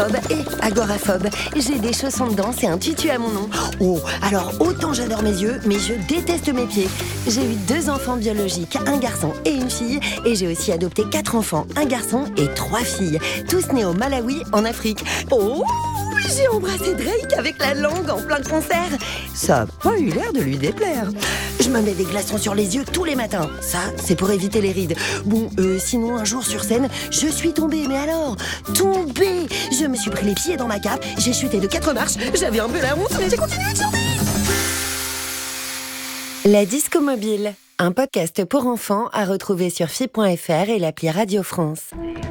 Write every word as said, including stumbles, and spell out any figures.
et agoraphobe. J'ai des chaussons de danse et un tutu à mon nom. Oh, alors autant j'adore mes yeux, mais je déteste mes pieds. J'ai eu deux enfants biologiques, un garçon et une fille, et j'ai aussi adopté quatre enfants, un garçon et trois filles, tous nés au Malawi, en Afrique. Oh, j'ai embrassé Drake avec la langue en plein concert. Ça a pas eu l'air de lui déplaire. Je me mets des glaçons sur les yeux tous les matins. Ça, c'est pour éviter les rides. Bon, euh, sinon, un jour sur scène, je suis tombée. Mais alors, tombée! Je me suis pris les pieds dans ma cape, j'ai chuté de quatre marches, j'avais un peu la honte, mais j'ai continué de chanter. La Disco Mobile, un podcast pour enfants à retrouver sur F I point F R et l'appli Radio France.